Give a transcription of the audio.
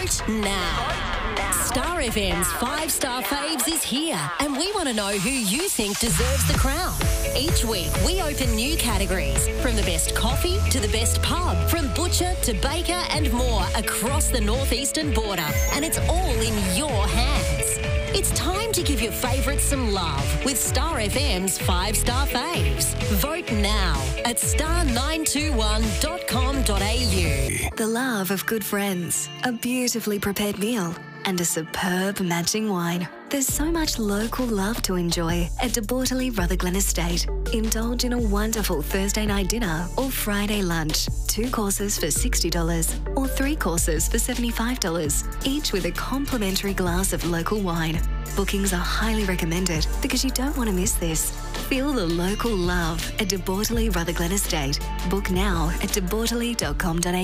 Vote now. Star FM's 5-Star Faves is here, and we want to know who you think deserves the crown. Each week, we open new categories, from the best coffee to the best pub, from butcher to baker and more across the northeastern border, and it's all in your hands. It's time to give your favourites some love with Star FM's 5-Star Faves. Vote now at star921.com.au. The love of good friends, a beautifully prepared meal, and a superb matching wine. There's so much local love to enjoy at De Bortoli Rutherglen Estate. Indulge in a wonderful Thursday night dinner or Friday lunch. 2 courses for $60 or 3 courses for $75, each with a complimentary glass of local wine. Bookings are highly recommended because you don't want to miss this. Feel the local love at De Bortoli Rutherglen Estate. Book now at debortoli.com.au.